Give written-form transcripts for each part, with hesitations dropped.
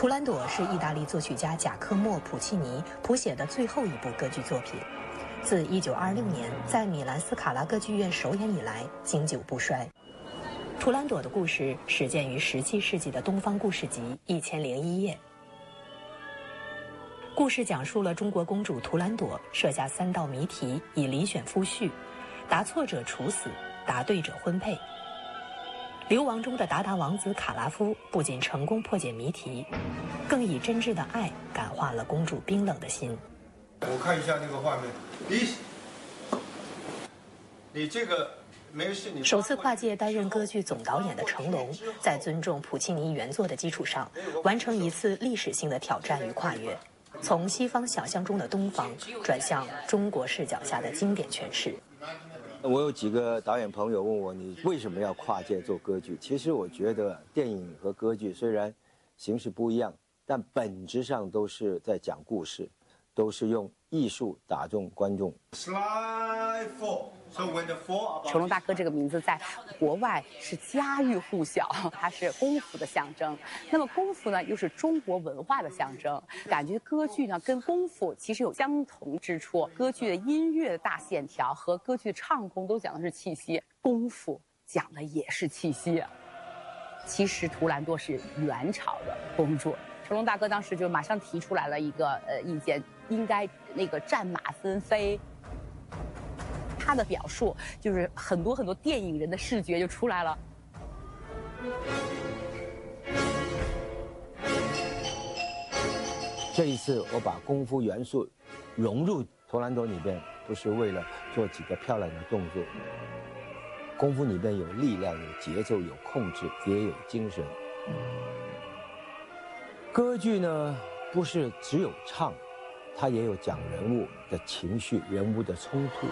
图兰朵是意大利作曲家贾科莫·普契尼谱写的最后一部歌剧作品，自1926年在米兰斯卡拉歌剧院首演以来，经久不衰。图兰朵的故事始建于17世纪的东方故事集《1001夜》。故事讲述了中国公主图兰朵设下3道谜题，以遴选夫婿，答错者处死，答对者婚配。流亡中的鞑靼王子卡拉夫不仅成功破解谜题，更以真挚的爱感化了公主冰冷的心。 我看一下那个画面，你这个没事。你首次跨界担任歌剧总导演的成龙，在尊重普契尼原作的基础上，完成一次历史性的挑战与跨越，从西方想象中的东方转向中国视角下的经典诠释。 我有几个导演朋友问我，你为什么要跨界做歌剧？其实我觉得电影和歌剧虽然形式不一样，但本质上都是在讲故事，都是用艺术打动观众。 成龙大哥这个名字在国外是家喻户晓，它是功夫的象征。那么功夫呢，又是中国文化的象征。感觉歌剧呢跟功夫其实有相同之处。歌剧的音乐的大线条和歌剧的唱功都讲的是气息，功夫讲的也是气息。其实图兰朵是元朝的公主，成龙大哥当时就马上提出来了一个意见，应该那个战马纷飞。他的表述就是很多电影人的视觉就出来了。 这一次我把功夫元素融入图兰朵里边，不是为了做几个漂亮的动作。功夫里边有力量，有节奏，有控制，也有精神。歌剧呢，不是只有唱，它也有讲人物的情绪、人物的冲突。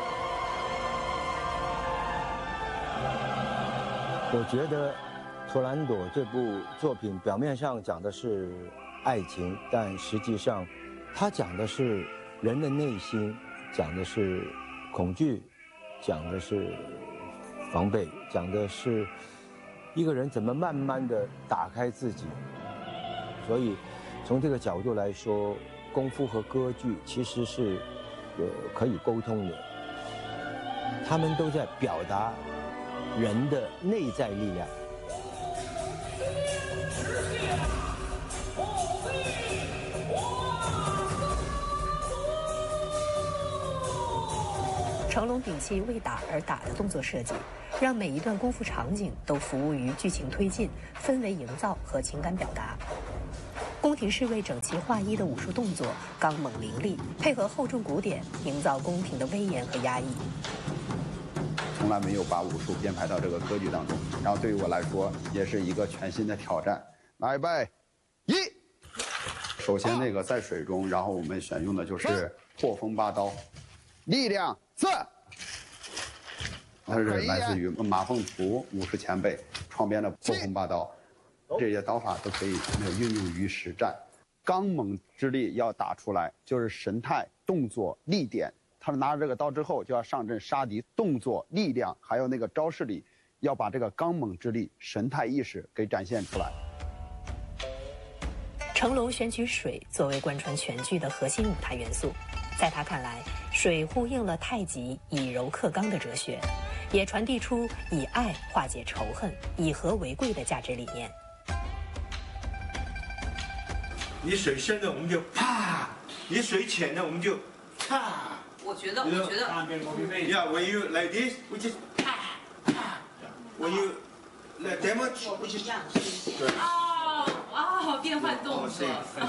我觉得图兰朵这部作品表面上讲的是爱情，但实际上它讲的是人的内心，讲的是恐惧，讲的是防备，讲的是一个人怎么慢慢的打开自己。所以从这个角度来说，功夫和歌剧其实是可以沟通的，他们都在表达人的内在力量。 成龙摒弃为打而打的动作设计，让每一段功夫场景都服务于剧情推进、氛围营造和情感表达。宫廷侍卫整齐划一的武术动作刚猛凌厉，配合厚重鼓点，营造宫廷的威严和压抑。 从来没有把武术编排到这个歌剧当中，然后对于我来说也是一个全新的挑战。来，预备，首先那个在水中，然后我们选用的就是破风八刀，力量4。它是来自于马凤图武士前辈创编的破风八刀，这些刀法都可以运用于实战。刚猛之力要打出来，就是神态、动作、力点。他拿着这个刀之后，就要上阵杀敌，动作、力量，还有那个招式里，要把这个刚猛之力、神态意识给展现出来。 成龙选取水作为贯穿全剧的核心舞台元素，在他看来，水呼应了太极以柔克刚的哲学，也传递出以爱化解仇恨、以和为贵的价值理念。 你水深的我们就啪，你水浅的我们就啪。 我觉得 Yeah, when you like this, we just when you like damage, we just 变换动作。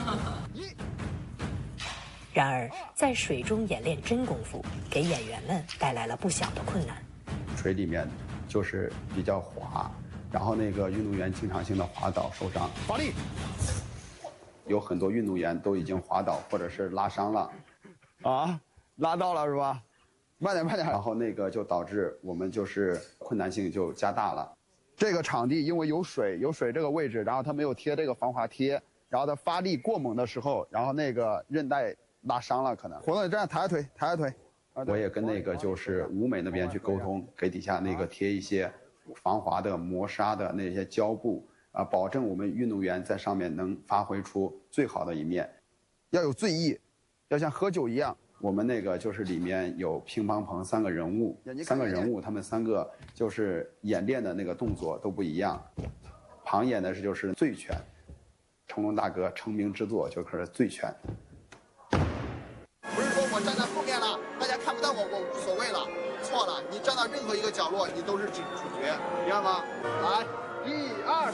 然而，在水中演练真功夫，给演员们带来了不小的困难。 水里面就是比较滑，然后那个运动员经常性的滑倒受伤，发力。有很多运动员都已经滑倒或者是拉伤了，拉到了是吧？慢点。然后那个就导致我们就是困难性就加大了。这个场地因为有水这个位置，然后他没有贴这个防滑贴，然后他发力过猛的时候，然后那个韧带拉伤了可能。活动你这样抬下腿。我也跟那个就是舞美那边去沟通，给底下那个贴一些防滑的磨砂的那些胶布， 保证我们运动员在上面能发挥出最好的一面。要有醉意，要像喝酒一样。我们那个就是里面有乒乓棚3个人物，3个人物，他们3个就是演练的那个动作都不一样。庞演的就是醉拳，成龙大哥成名之作就是醉拳。 不是说我站在后面了，大家看不到我无所谓了，错了，你站到任何一个角落，你都是主角，明白吗？来，1、2、3。